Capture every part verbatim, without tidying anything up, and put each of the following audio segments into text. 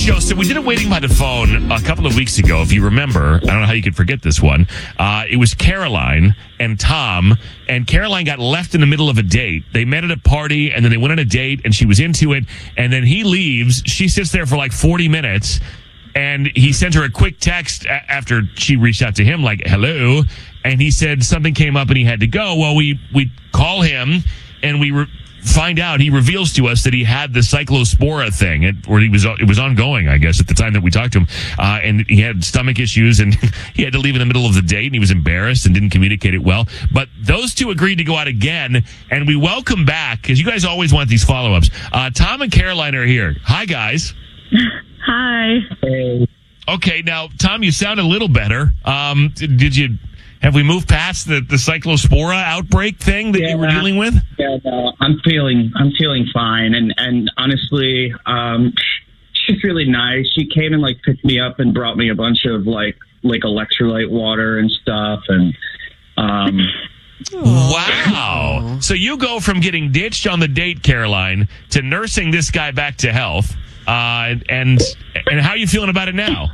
show. So we did a Waiting by the Phone a couple of weeks ago, if you remember. I don't know how you could forget this one. Uh, it was Caroline and Tom, and Caroline got left in the middle of a date. They met at a party, and then they went on a date, and she was into it, and then he leaves. She sits there for like forty minutes, and he sent her a quick text a- after she reached out to him, like, hello, and he said something came up and he had to go. Well, we, we call him, and we re- find out, he reveals to us that he had the cyclospora thing, it, or he was it was ongoing, I guess, at the time that we talked to him, uh, and he had stomach issues, and he had to leave in the middle of the date, and he was embarrassed and didn't communicate it well. But those two agreed to go out again, and we welcome back, because you guys always want these follow-ups. Uh, Tom and Caroline are here. Hi, guys. Hi. Hey. Okay, now, Tom, you sound a little better. Um, did you... Have we moved past the, the cyclospora outbreak thing that yeah, you were dealing with? Yeah, no, I'm feeling I'm feeling fine, and and honestly, um, she's really nice. She came and like picked me up and brought me a bunch of like like electrolyte water and stuff, and um. Wow! So you go from getting ditched on the date, Caroline, to nursing this guy back to health, uh, and and how are you feeling about it now?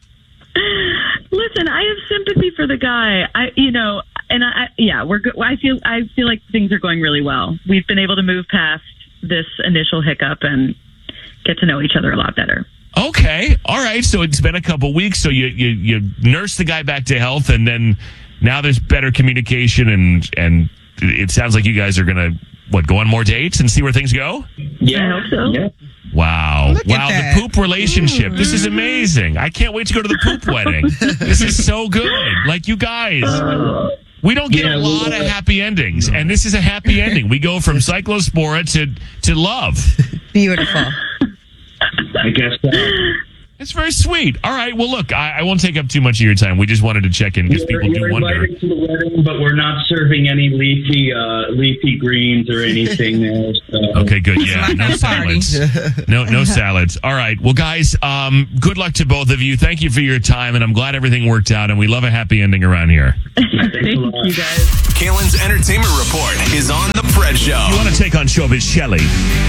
Listen, I have sympathy for the guy. I, you know, and I, I yeah, we're good. I feel, I feel like things are going really well. We've been able to move past this initial hiccup and get to know each other a lot better. Okay, all right. So it's been a couple weeks. So you you you nurse the guy back to health, and then now there's better communication, and and it sounds like you guys are gonna what go on more dates and see where things go. Yeah, I hope so. Yeah. Wow. Look wow, at the poop relationship. This is amazing. I can't wait to go to the poop wedding. This is so good. Like, you guys, we don't get Yeah, a we- lot of happy endings, and this is a happy ending. We go from cyclospora to, to love. Beautiful. I guess so. It's very sweet. All right. Well, look, I, I won't take up too much of your time. We just wanted to check in because You're, people you're do wonder. invited to the wedding, but we're not serving any leafy uh, leafy greens or anything there. So. Okay, good. Yeah, It's not no gonna party. salads. No, no salads. All right. Well, guys, um, good luck to both of you. Thank you for your time, and I'm glad everything worked out. And we love a happy ending around here. Thank you, guys. Kalen's Entertainment Report is on The Fred Show. You want to take on Showbiz Shelley?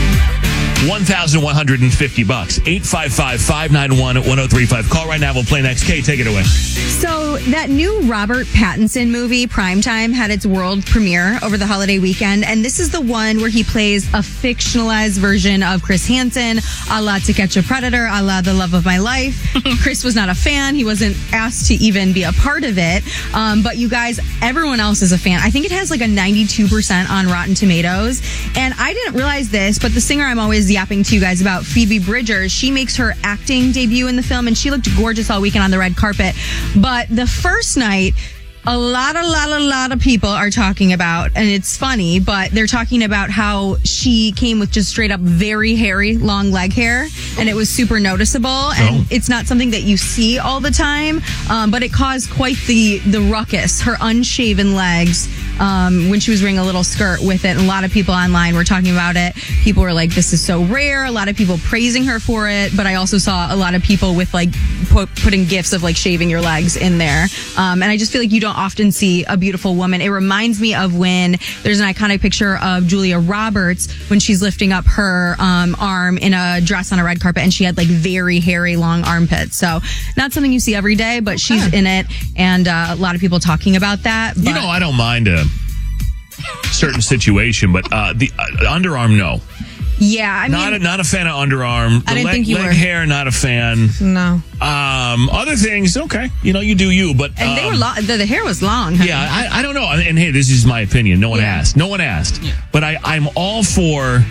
one thousand one hundred fifty bucks. eight five five, five nine one, one oh three five. Call right now. We'll play next. Kay, take it away. So that new Robert Pattinson movie, Primetime, had its world premiere over the holiday weekend. And this is the one where he plays a fictionalized version of Chris Hansen, a la To Catch a Predator, a la The Love of My Life. Chris was not a fan. He wasn't asked to even be a part of it. Um, but you guys, everyone else is a fan. I think it has like a ninety-two percent on Rotten Tomatoes. And I didn't realize this, but the singer I'm always yapping to you guys about, Phoebe Bridgers, she makes her acting debut in the film, and she looked gorgeous all weekend on the red carpet. But the first night, a lot, a lot, a lot of people are talking about, and it's funny, but they're talking about how she came with just straight up very hairy, long leg hair, and it was super noticeable. And Oh. it's not something that you see all the time, um, but it caused quite the the ruckus. Her unshaven legs, um, when she was wearing a little skirt with it. And a lot of people online were talking about it. People were like, "This is so rare." A lot of people praising her for it, but I also saw a lot of people with like pu- putting gifs of like shaving your legs in there. Um, and I just feel like you don't often see a beautiful woman. It reminds me of when there's an iconic picture of Julia Roberts when she's lifting up her um, arm in a dress on a red carpet, and she had like very hairy, long armpits. So not something you see every day, but she's in it, and uh, a lot of people talking about that. But You know, I don't mind a certain situation, but uh, the uh, underarm, no. yeah, I mean, Not a, not a fan of underarm. The I didn't leg, think you leg were. hair, not a fan. No. Um, other things, okay. You know, you do you, but and they um, were long. The, the hair was long. honey. yeah, I, I don't know. And hey, this is my opinion. No one Yeah. asked. No one asked. But I, I'm all for.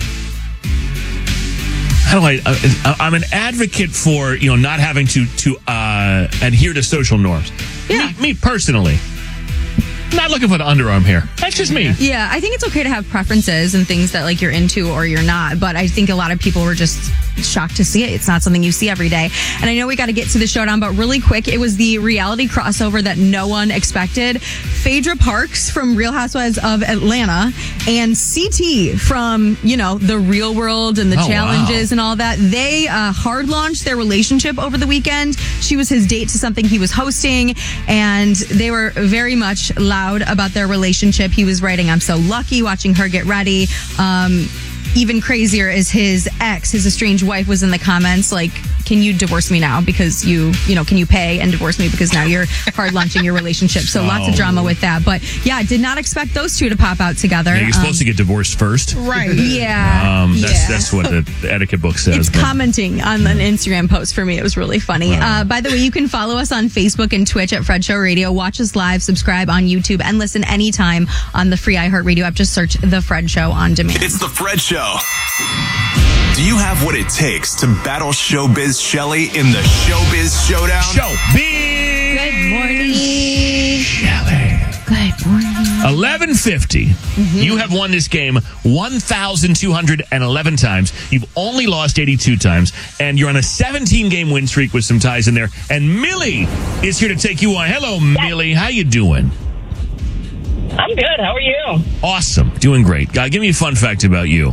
How do I? Uh, I'm an advocate for you know not having to to uh, adhere to social norms. Yeah. Me, me personally, not looking for the underarm hair. That's just me. Yeah, I think it's okay to have preferences and things that like you're into or you're not, but I think a lot of people were just shocked to see it. It's not something you see every day. And I know we got to get to the showdown, but really quick, it was the reality crossover that no one expected. Phaedra Parks from Real Housewives of Atlanta and C T from, you know, The Real World and the Oh, challenges wow. and all that. They uh, hard launched their relationship over the weekend. She was his date to something he was hosting, and they were very much loud about their relationship. He was writing, "I'm so lucky watching her get ready." Um, even crazier is his ex, his estranged wife, was in the comments like, can you divorce me now because you, you know, can you pay and divorce me because now you're hard launching your relationship. So oh. lots of drama with that. But yeah, did not expect those two to pop out together. Yeah, you're um, supposed to get divorced first. Right. Yeah. Um, that's, yeah. that's what the, the etiquette book says. It's but. commenting on an Instagram post for me. It was really funny. Wow. Uh, by the way, you can follow us on Facebook and Twitch at Fred Show Radio. Watch us live, subscribe on YouTube, and listen anytime on the free iHeartRadio app. Just search The Fred Show on demand. It's The Fred Show. Do you have what it takes to battle Showbiz Shelly in the Showbiz Showdown? Showbiz! Good morning. Shelly. Good morning. eleven fifty. Mm-hmm. You have won this game one thousand two hundred eleven times. You've only lost eighty-two times. And you're on a seventeen-game win streak with some ties in there. And Millie is here to take you on. Hello, Millie. How you doing? I'm good. How are you? Awesome. Doing great. Uh, give me a fun fact about you.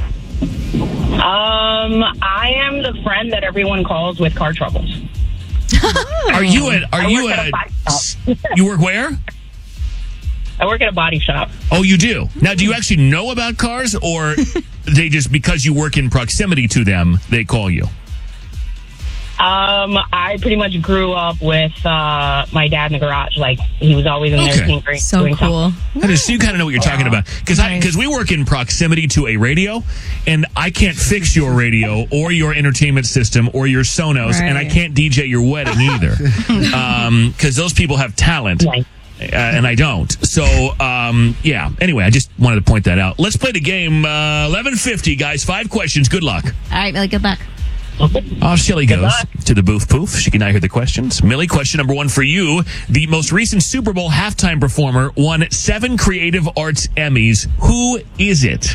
Um, I am the friend that everyone calls with car troubles. Are you at, are I you work at, at a body shop. you work where? I work at a body shop. Oh, you do? Now, do you actually know about cars, or they just, because you work in proximity to them, they call you? Um, I pretty much grew up with uh, my dad in the garage. Like, he was always in there Okay. tinkering, So doing cool. something. That is, so you kind of know what you're talking about. Because I because we work in proximity to a radio, and I can't fix your radio or your entertainment system or your Sonos, and I Right. can't D J your wedding either. Um, because those people have talent. Nice. Uh, and I don't. So, um, yeah. Anyway, I just wanted to point that out. Let's play the game. Uh, eleven fifty, guys. Five questions. Good luck. All right, Millie, good luck. Off Shelly goes luck. to the booth poof. She can now hear the questions. Millie, question number one for you. The most recent Super Bowl halftime performer won seven Creative Arts Emmys. Who is it?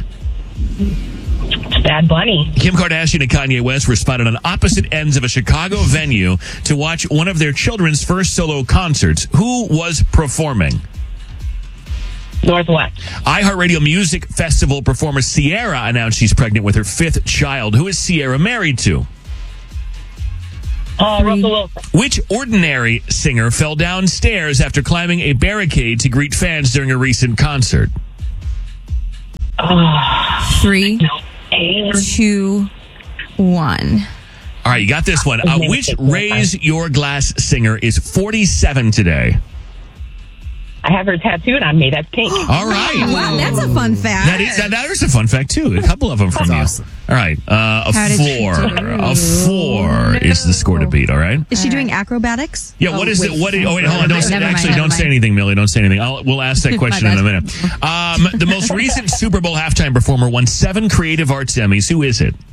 Bad Bunny. Kim Kardashian and Kanye West were spotted on opposite ends of a Chicago venue to watch one of their children's first solo concerts. Who was performing? Northwest. iHeartRadio Music Festival performer Sierra announced she's pregnant with her fifth child. Who is Sierra married to? Uh, Russell Wilson. Which ordinary singer fell downstairs after climbing a barricade to greet fans during a recent concert? Uh, Three, two, one. All right, you got this one. Uh, which Raise Your Glass singer is forty-seven today? I have her tattooed on me. That's pink. All right. Wow, that's a fun fact. That is, that, that is a fun fact, too. A couple of them from you. awesome. All right. Uh, a How did she four. do? A four is the score to beat, all right? Is she doing acrobatics? Yeah, what Oh, is wait. it? What? Is, oh, wait, hold on. Don't say, Never mind, actually, never don't say mind. anything, Millie. Don't say anything. I'll, we'll ask that question in a minute. Um, the most recent Super Bowl halftime performer won seven Creative Arts Emmys. Who is it?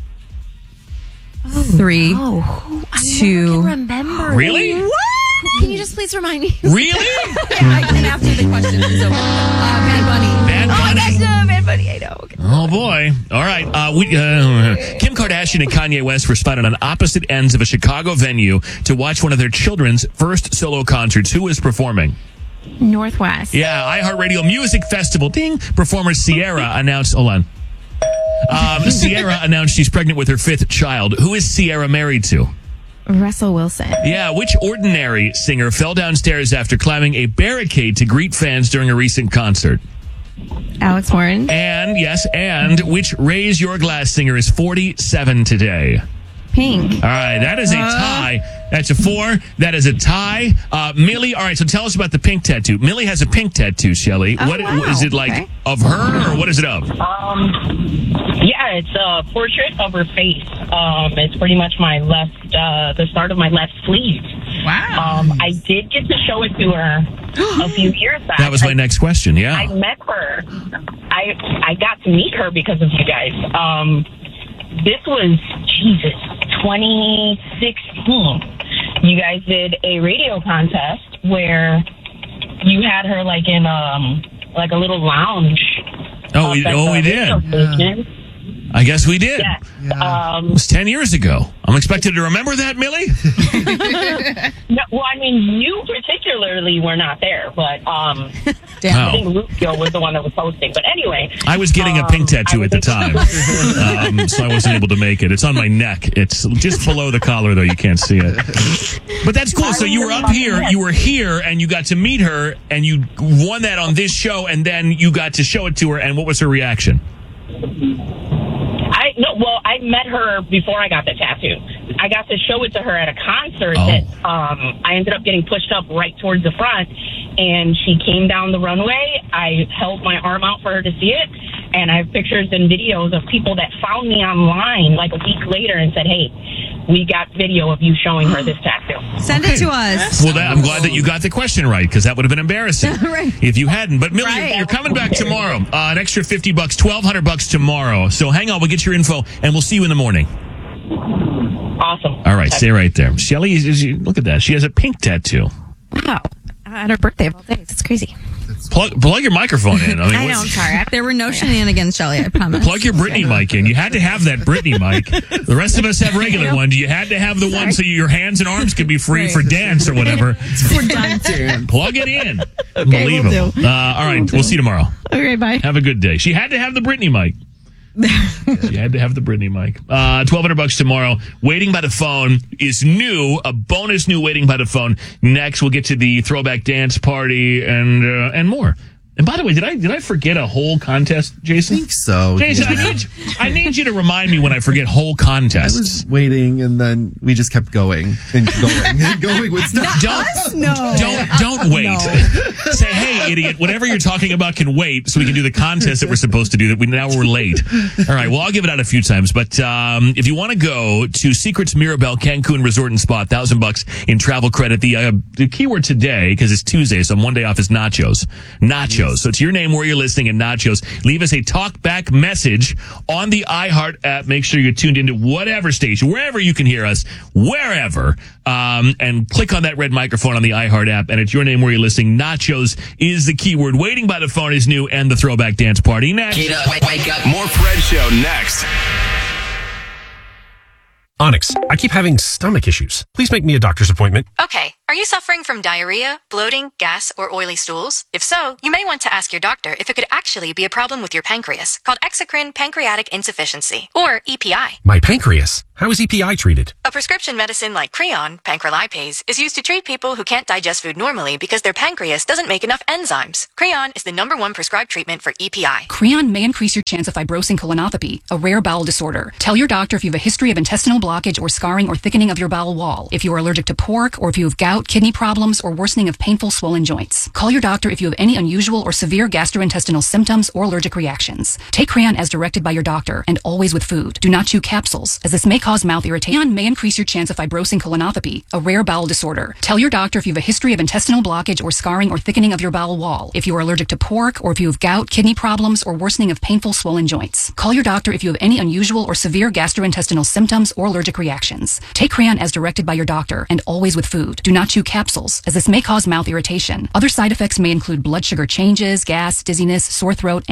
Three, Oh, who- I Two. never can remember. Really? Can you just please remind me? Really? yeah, I can after the question is over. Uh, Bad Bunny. Bad Oh my Bunny. gosh, no, Bad Bunny. I know. Okay. Oh boy! All right, uh, we, uh, Kim Kardashian and Kanye West were spotted on opposite ends of a Chicago venue to watch one of their children's first solo concerts. Who is performing? Northwest. Yeah, iHeartRadio Music Festival. Ding! Performer Sierra announced. Hold on. Um, Sierra announced she's pregnant with her fifth child. Who is Sierra married to? Russell Wilson. Yeah, which ordinary singer fell downstairs after climbing a barricade to greet fans during a recent concert? Alex Warren. And, yes, and which Raise Your Glass singer is forty-seven today? Pink. All right, that is a tie. That's a four. That is a tie. Uh, Millie, all right, so tell us about the pink tattoo. Millie has a pink tattoo, Shelly. Oh, what wow. is it like Okay. of her, or what is it of? Um, yeah, it's a portrait of her face. Um, it's pretty much my left, uh, the start of my left sleeve. Wow. Um, I did get to show it to her a few years back. That was my I, next question, I yeah. met her. I I got to meet her because of you guys. Um, this was Jesus, twenty sixteen. You guys did a radio contest where you had her like in um like a little lounge. Oh, up we, at oh, the we radio did. station. I guess we did. Yeah. It Um, was ten years ago. I'm expected to remember that, Millie? no, well, I mean, you particularly were not there, but um, Damn. I think Lucio was the one that was hosting. But anyway, I was getting a pink Um, tattoo I at the was time, um, so I wasn't able to make it. It's on my neck. It's just below the collar, though. You can't see it. But that's cool. So you were up here, you were here, and you got to meet her, and you won that on this show, and then you got to show it to her, and what was her reaction? No, well, I met her before I got the tattoo. I got to show it to her at a concert Oh. that um, I ended up getting pushed up right towards the front, and she came down the runway. I held my arm out for her to see it, and I have pictures and videos of people that found me online like a week later and said, hey, we got video of you showing her this tattoo. Send it to us. Well, that, I'm glad that you got the question right, because that would have been embarrassing Right. if you hadn't. But Millie, Right. you're, you're coming back tomorrow. Uh, an extra fifty bucks, twelve hundred bucks tomorrow. So hang on, we'll get your info, and we'll see you in the morning. Awesome. All right, stay right there. Shelly, is, is, look at that. She has a pink tattoo. Wow. At her birthday of all days. It's crazy. Plug, plug your microphone in. I mean, I know, what's- I'm sorry. There were no shenanigans, Shelly, I promise. Plug your Britney mic in. You had to have that Britney mic. The rest of us have regular ones. You had to have the one so your hands and arms could be free for dance or whatever. We're done soon. Plug it in. Okay, will Unbelievable. do. Uh, all right, we'll see you tomorrow. Okay, bye. Have a good day. She had to have the Britney mic. She had to have the Britney mic. Uh, twelve hundred bucks tomorrow. Waiting by the phone is new. A bonus new waiting by the phone. Next, we'll get to the throwback dance party and uh, and more. And by the way, did I did I forget a whole contest, Jason? I think so. Jason, yeah. I need I need you to remind me when I forget whole I contests. was waiting, and then we just kept going and going and going with stuff. Don't No. don't don't wait. Say, hey, idiot! Whatever you're talking about can wait, so we can do the contest that we're supposed to do. That we now we're late. All right. Well, I'll give it out a few times, but um, if you want to go to Secrets Mirabel Cancun Resort and Spa, thousand bucks in travel credit. The uh, the keyword today, because it's Tuesday, so I'm one day off, is nachos. Nachos. So it's your name, where you're listening, and nachos. Leave us a talk back message on the iHeart app. Make sure you're tuned into whatever station, wherever you can hear us, wherever, um, and click on that red microphone on the iHeart app, and it's your name, where you're listening. Nachos is the keyword. Waiting by the phone is new, and the throwback dance party next. Get up, wake, wake up. More Fred Show next. Onyx, I keep having stomach issues. Please make me a doctor's appointment. Okay, are you suffering from diarrhea, bloating, gas, or oily stools? If so, you may want to ask your doctor if it could actually be a problem with your pancreas, called exocrine pancreatic insufficiency, or E P I. My pancreas. How is E P I treated? A prescription medicine like Creon, pancrelipase, is used to treat people who can't digest food normally because their pancreas doesn't make enough enzymes. Creon is the number one prescribed treatment for E P I. Creon may increase your chance of fibrosing colonopathy, a rare bowel disorder. Tell your doctor if you have a history of intestinal blockage or scarring or thickening of your bowel wall, if you are allergic to pork, or if you have gout, kidney problems, or worsening of painful swollen joints. Call your doctor if you have any unusual or severe gastrointestinal symptoms or allergic reactions. Take Creon as directed by your doctor, and always with food. Do not chew capsules, as this may cause mouth irritation. Creon may increase your chance of fibrosing colonopathy, a rare bowel disorder. Tell your doctor if you have a history of intestinal blockage or scarring or thickening of your bowel wall, if you are allergic to pork, or if you have gout, kidney problems, or worsening of painful swollen joints. Call your doctor if you have any unusual or severe gastrointestinal symptoms or allergic reactions. Take Creon as directed by your doctor, and always with food. Do not chew capsules, as this may cause mouth irritation. Other side effects may include blood sugar changes, gas, dizziness, sore throat,